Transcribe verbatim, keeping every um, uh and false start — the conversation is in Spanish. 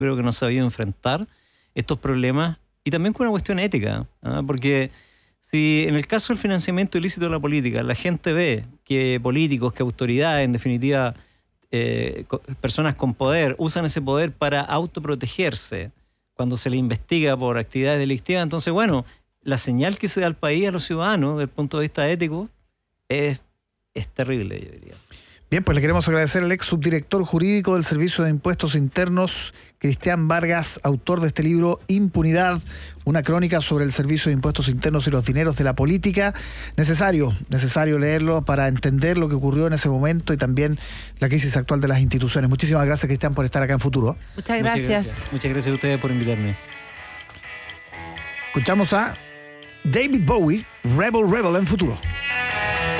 creo que no ha sabido enfrentar estos problemas y también con una cuestión ética, ¿ah? Porque si en el caso del financiamiento ilícito de la política la gente ve que políticos, que autoridades, en definitiva eh, personas con poder, usan ese poder para autoprotegerse cuando se le investiga por actividades delictivas, entonces bueno, la señal que se da al país, a los ciudadanos, desde el punto de vista ético, es, es terrible, yo diría. Bien, pues le queremos agradecer al ex subdirector jurídico del Servicio de Impuestos Internos, Cristian Vargas, autor de este libro Impunidad, una crónica sobre el Servicio de Impuestos Internos y los dineros de la política. Necesario, necesario leerlo para entender lo que ocurrió en ese momento y también la crisis actual de las instituciones. Muchísimas gracias, Cristian, por estar acá en Futuro. Muchas gracias. Muchas gracias, Muchas gracias a ustedes por invitarme. Escuchamos a David Bowie, Rebel Rebel en Futuro.